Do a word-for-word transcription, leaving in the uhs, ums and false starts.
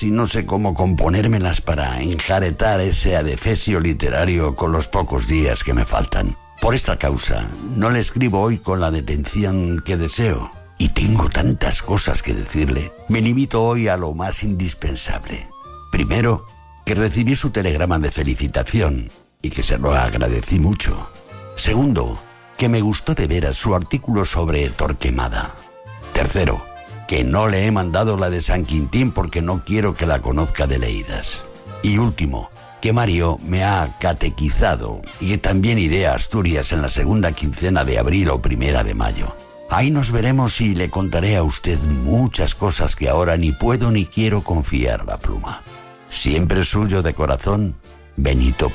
y no sé cómo componérmelas para enjaretar ese adefesio literario con los pocos días que me faltan. Por esta causa, no le escribo hoy con la detención que deseo. Y tengo tantas cosas que decirle. Me limito hoy a lo más indispensable. Primero, que recibí su telegrama de felicitación y que se lo agradecí mucho. Segundo, que me gustó de veras su artículo sobre Torquemada. Tercero, que no le he mandado la de San Quintín porque no quiero que la conozca de leídas. Y último, que Mario me ha catequizado y que también iré a Asturias en la segunda quincena de abril o primera de mayo. Ahí nos veremos y le contaré a usted muchas cosas que ahora ni puedo ni quiero confiar a la pluma. Siempre suyo de corazón, Benito